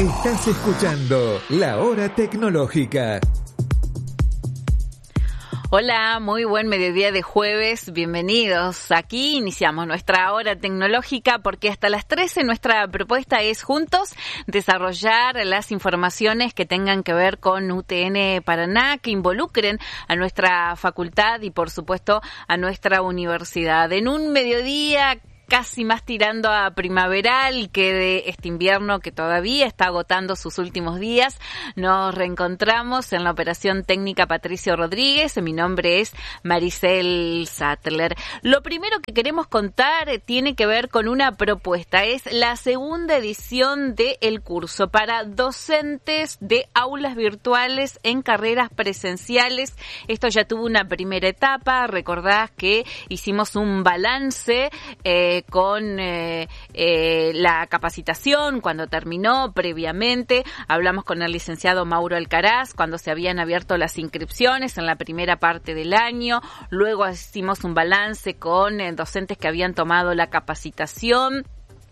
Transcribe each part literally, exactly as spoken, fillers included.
Estás escuchando La Hora Tecnológica. Hola, muy buen mediodía de jueves, bienvenidos. Aquí iniciamos nuestra hora tecnológica porque hasta las trece nuestra propuesta es juntos desarrollar las informaciones que tengan que ver con U T N Paraná, que involucren a nuestra facultad y por supuesto a nuestra universidad. En un mediodía casi más tirando a primaveral que de este invierno que todavía está agotando sus últimos días, nos reencontramos en la operación técnica Patricio Rodríguez. Mi nombre es Maricel Sattler. Lo primero que queremos contar tiene que ver con una propuesta. Es la segunda edición del curso para docentes de aulas virtuales en carreras presenciales. Esto ya tuvo una primera etapa. Recordás que hicimos un balance eh, con eh, eh, la capacitación cuando terminó previamente. Hablamos con el licenciado Mauro Alcaraz cuando se habían abierto las inscripciones en la primera parte del año. Luego hicimos un balance con eh, docentes que habían tomado la capacitación.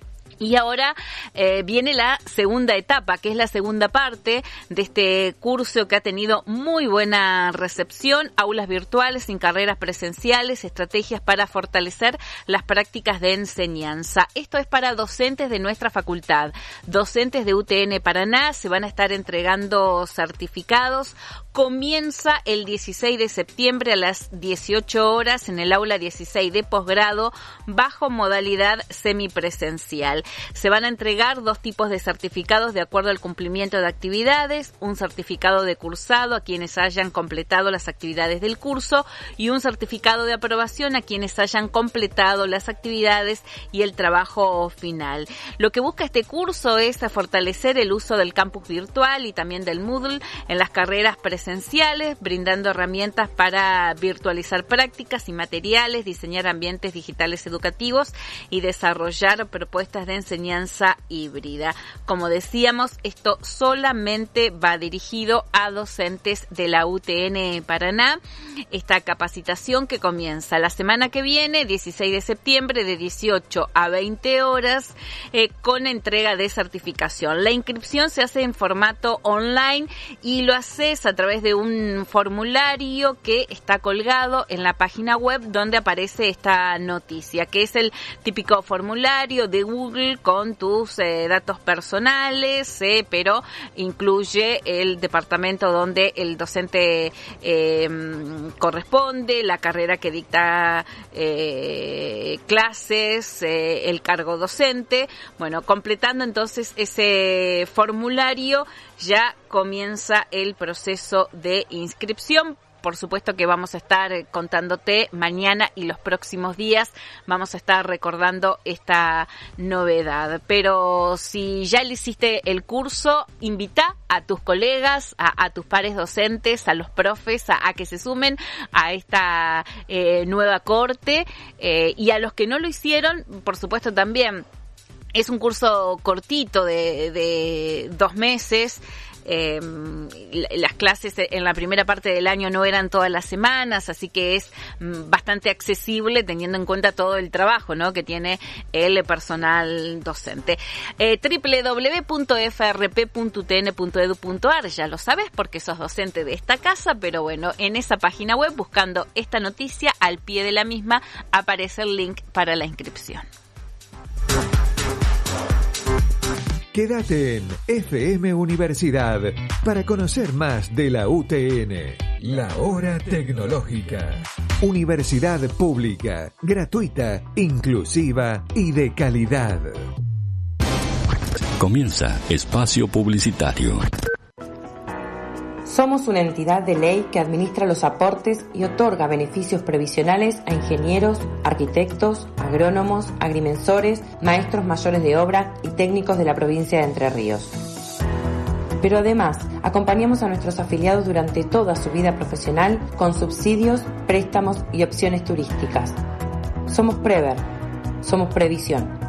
Y ahora eh, viene la segunda etapa, que es la segunda parte de este curso que ha tenido muy buena recepción. Aulas virtuales sin carreras presenciales, estrategias para fortalecer las prácticas de enseñanza. Esto es para docentes de nuestra facultad. Docentes de U T N Paraná, se van a estar entregando certificados. Comienza el dieciséis de septiembre a las dieciocho horas en el aula dieciséis de posgrado bajo modalidad semipresencial. Se van a entregar dos tipos de certificados de acuerdo al cumplimiento de actividades, un certificado de cursado a quienes hayan completado las actividades del curso y un certificado de aprobación a quienes hayan completado las actividades y el trabajo final. Lo que busca este curso es fortalecer el uso del campus virtual y también del Moodle en las carreras presenciales, brindando herramientas para virtualizar prácticas y materiales, diseñar ambientes digitales educativos y desarrollar propuestas de enseñanza híbrida. Como decíamos, esto solamente va dirigido a docentes de la U T N Paraná. Esta capacitación que comienza la semana que viene, dieciséis de septiembre, de dieciocho a veinte horas, eh, con entrega de certificación. La inscripción se hace en formato online y lo haces a través de un formulario que está colgado en la página web donde aparece esta noticia, que es el típico formulario de Google con tus eh, datos personales, eh, pero incluye el departamento donde el docente eh, corresponde, la carrera que dicta eh, clases, eh, el cargo docente. Bueno, completando entonces ese formulario ya comienza el proceso de inscripción. Por supuesto que vamos a estar contándote mañana y los próximos días, vamos a estar recordando esta novedad. Pero si ya le hiciste el curso, invita a tus colegas, a, a tus pares docentes, a los profes, a, a que se sumen a esta eh, nueva corte, eh, y a los que no lo hicieron, por supuesto también. Es un curso cortito de, de dos meses. Eh, las clases en la primera parte del año no eran todas las semanas, así que es bastante accesible teniendo en cuenta todo el trabajo, ¿no?, que tiene el personal docente. Eh, doble u doble u doble u punto f r p punto u t n punto e d u punto a r, ya lo sabes porque sos docente de esta casa, pero bueno, en esa página web, buscando esta noticia, al pie de la misma aparece el link para la inscripción. Quédate en F M Universidad para conocer más de la U T N. La Hora Tecnológica. Universidad pública, gratuita, inclusiva y de calidad. Comienza Espacio Publicitario. Somos una entidad de ley que administra los aportes y otorga beneficios previsionales a ingenieros, arquitectos, agrónomos, agrimensores, maestros mayores de obra y técnicos de la provincia de Entre Ríos. Pero además, acompañamos a nuestros afiliados durante toda su vida profesional con subsidios, préstamos y opciones turísticas. Somos Prever, somos Previsión.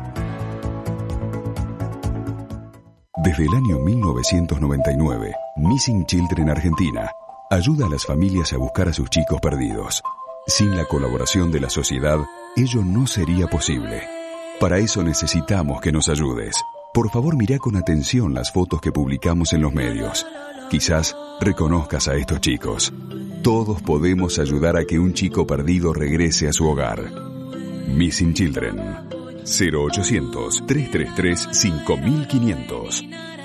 Desde el año mil novecientos noventa y nueve, Missing Children Argentina ayuda a las familias a buscar a sus chicos perdidos. Sin la colaboración de la sociedad, ello no sería posible. Para eso necesitamos que nos ayudes. Por favor, mira con atención las fotos que publicamos en los medios. Quizás reconozcas a estos chicos. Todos podemos ayudar a que un chico perdido regrese a su hogar. Missing Children. cero ochocientos, trescientos treinta y tres, cinco mil quinientos.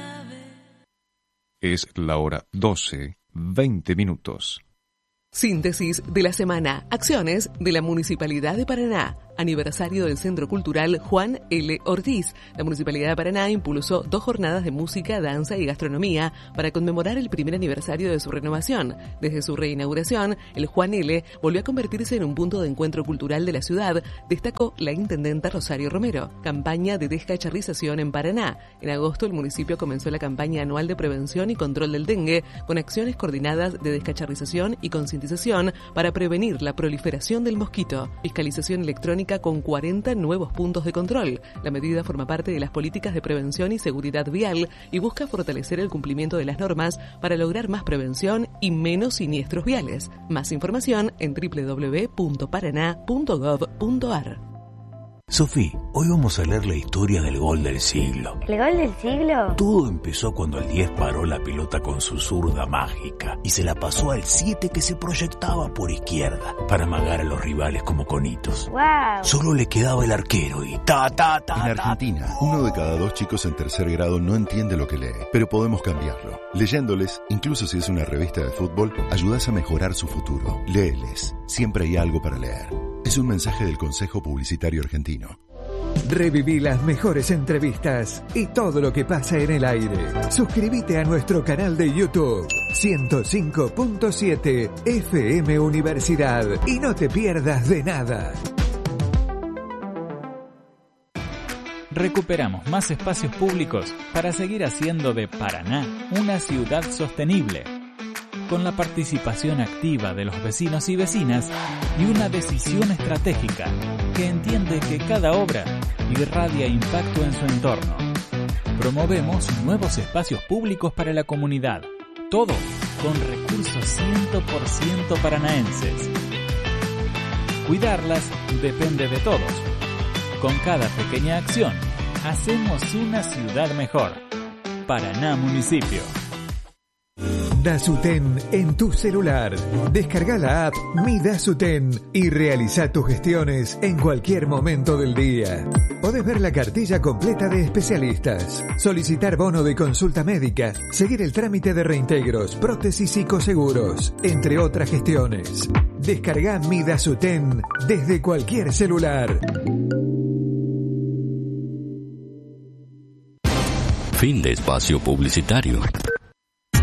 Es la hora doce, veinte minutos. Síntesis de la semana. Acciones de la Municipalidad de Paraná. Aniversario del Centro Cultural Juan L. Ortiz. La Municipalidad de Paraná impulsó dos jornadas de música, danza y gastronomía para conmemorar el primer aniversario de su renovación. Desde su reinauguración, el Juan L. volvió a convertirse en un punto de encuentro cultural de la ciudad, destacó la intendenta Rosario Romero. Campaña de descacharrización en Paraná. En agosto, el municipio comenzó la campaña anual de prevención y control del dengue, con acciones coordinadas de descacharrización y concientización para prevenir la proliferación del mosquito. Fiscalización electrónica con cuarenta nuevos puntos de control. La medida forma parte de las políticas de prevención y seguridad vial y busca fortalecer el cumplimiento de las normas para lograr más prevención y menos siniestros viales. Más información en doble u doble u doble u punto paraná punto gov punto ar. Sofi, hoy vamos a leer la historia del gol del siglo. ¿El gol del siglo? Todo empezó cuando el diez paró la pelota con su zurda mágica y se la pasó al siete que se proyectaba por izquierda para amagar a los rivales como conitos. ¡Wow! Solo le quedaba el arquero y ta, ta, ta, En Argentina, ta. uno de cada dos chicos en tercer grado no entiende lo que lee, pero podemos cambiarlo. Leyéndoles, incluso si es una revista de fútbol, ayudas a mejorar su futuro. Léeles, siempre hay algo para leer. Es un mensaje del Consejo Publicitario Argentino. Reviví las mejores entrevistas y todo lo que pasa en el aire. Suscríbete a nuestro canal de YouTube ciento cinco punto siete F M Universidad y no te pierdas de nada. Recuperamos más espacios públicos para seguir haciendo de Paraná una ciudad sostenible, con la participación activa de los vecinos y vecinas y una decisión estratégica que entiende que cada obra irradia impacto en su entorno. Promovemos nuevos espacios públicos para la comunidad, todo con recursos cien por ciento paranaenses. Cuidarlas depende de todos. Con cada pequeña acción, hacemos una ciudad mejor. Paraná Municipio. Dasuten en tu celular. Descarga la app Mi Dasuten y realiza tus gestiones en cualquier momento del día. Podés ver la cartilla completa de especialistas, solicitar bono de consulta médica, seguir el trámite de reintegros, prótesis y coseguros, entre otras gestiones. Descarga Mi Dasuten desde cualquier celular. Fin de espacio publicitario.